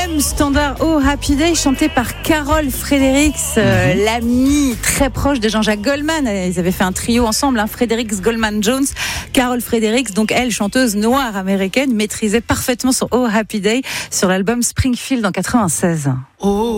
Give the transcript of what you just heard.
même standard Oh Happy Day chanté par Carol Fredericks, l'amie très proche de Jean-Jacques Goldman. Ils avaient fait un trio ensemble, Fredericks, Goldman, Jones. Carol Fredericks, donc elle, chanteuse noire américaine, maîtrisait parfaitement son Oh Happy Day sur l'album Springfield en 96.